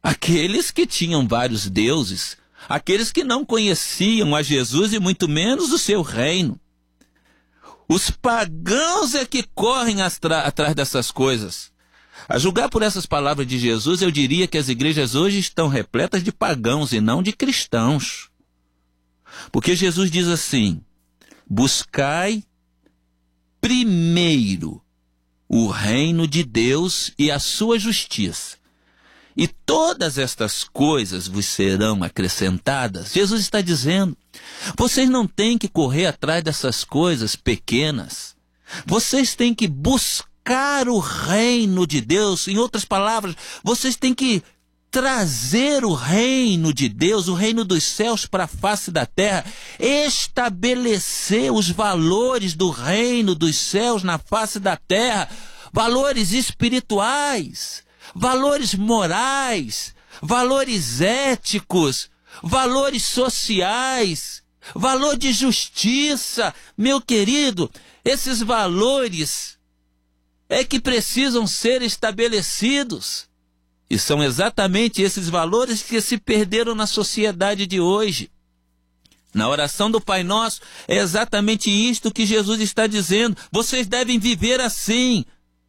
aqueles que tinham vários deuses, aqueles que não conheciam a Jesus e muito menos o seu reino. Os pagãos é que correm atrás dessas coisas. A julgar por essas palavras de Jesus, eu diria que as igrejas hoje estão repletas de pagãos e não de cristãos. Porque Jesus diz assim: buscai primeiro o reino de Deus e a sua justiça, e todas estas coisas vos serão acrescentadas. Jesus está dizendo, vocês não têm que correr atrás dessas coisas pequenas. Vocês têm que buscar o reino de Deus. Em outras palavras, vocês têm que trazer o reino de Deus, o reino dos céus para a face da terra, estabelecer os valores do reino dos céus na face da terra, valores espirituais, valores morais, valores éticos, valores sociais, valor de justiça. Meu querido, esses valores é que precisam ser estabelecidos. E são exatamente esses valores que se perderam na sociedade de hoje. Na oração do Pai Nosso, é exatamente isto que Jesus está dizendo. Vocês devem viver assim.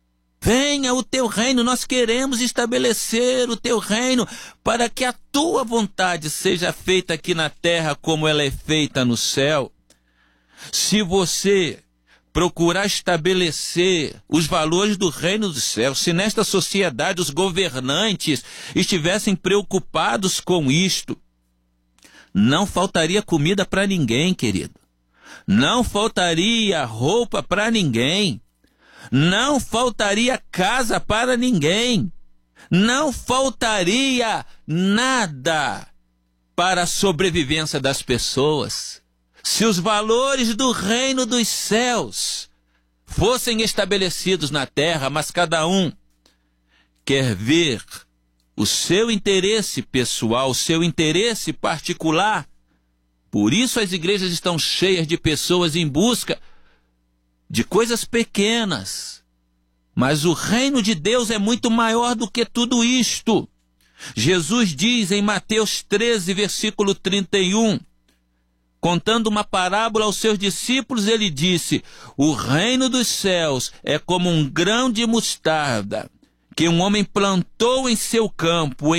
Venha o teu reino, nós queremos estabelecer o teu reino para que a tua vontade seja feita aqui na terra como ela é feita no céu. Se você procurar estabelecer os valores do reino dos céus, se nesta sociedade os governantes estivessem preocupados com isto, não faltaria comida para ninguém, querido. Não faltaria roupa para ninguém. Não faltaria casa para ninguém. Não faltaria nada para a sobrevivência das pessoas. Se os valores do reino dos céus fossem estabelecidos na terra, mas cada um quer ver o seu interesse pessoal, o seu interesse particular, por isso as igrejas estão cheias de pessoas em busca de coisas pequenas. Mas o reino de Deus é muito maior do que tudo isto. Jesus diz em Mateus 13, versículo 31, contando uma parábola aos seus discípulos, ele disse: o reino dos céus é como um grão de mostarda que um homem plantou em seu campo,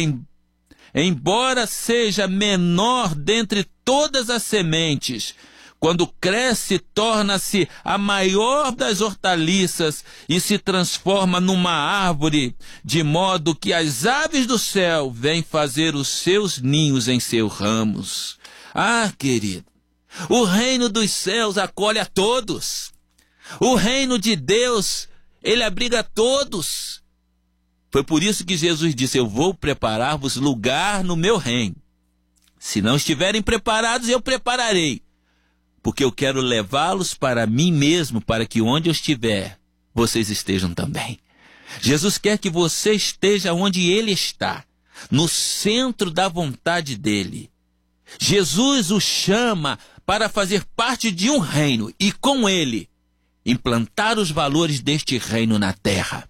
embora seja menor dentre todas as sementes, quando cresce, torna-se a maior das hortaliças e se transforma numa árvore, de modo que as aves do céu vêm fazer os seus ninhos em seus ramos. Ah, querido, o reino dos céus acolhe a todos. O reino de Deus, ele abriga a todos. Foi por isso que Jesus disse: eu vou preparar-vos lugar no meu reino. Se não estiverem preparados, eu prepararei. Porque eu quero levá-los para mim mesmo, para que onde eu estiver, vocês estejam também. Jesus quer que você esteja onde ele está, no centro da vontade dele. Jesus o chama para fazer parte de um reino e, com ele, implantar os valores deste reino na terra.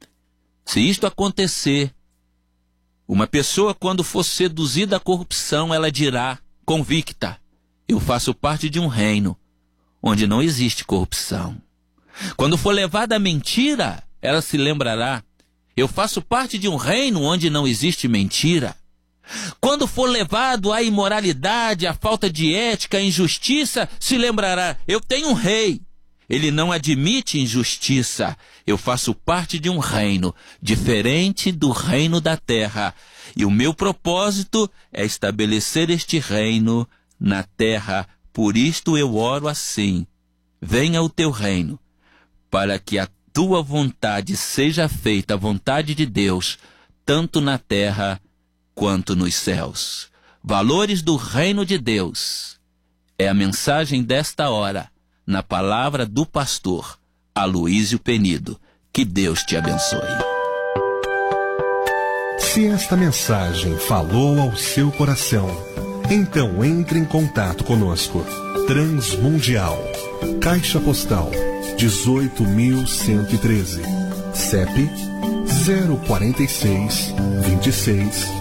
Se isto acontecer, uma pessoa, quando for seduzida à corrupção, ela dirá, convicta: eu faço parte de um reino onde não existe corrupção. Quando for levada à mentira, ela se lembrará: eu faço parte de um reino onde não existe mentira. Quando for levado à imoralidade, à falta de ética, à injustiça, se lembrará: eu tenho um rei. Ele não admite injustiça. Eu faço parte de um reino diferente do reino da terra. E o meu propósito é estabelecer este reino na terra. Por isto eu oro assim: venha o teu reino, para que a tua vontade seja feita, a vontade de Deus, tanto na terra quanto nos céus. Valores do reino de Deus é a mensagem desta hora, na palavra do pastor Aloísio Penido. Que Deus te abençoe. Se esta mensagem falou ao seu coração, então entre em contato conosco. Transmundial, Caixa Postal 18.113, CEP 046 26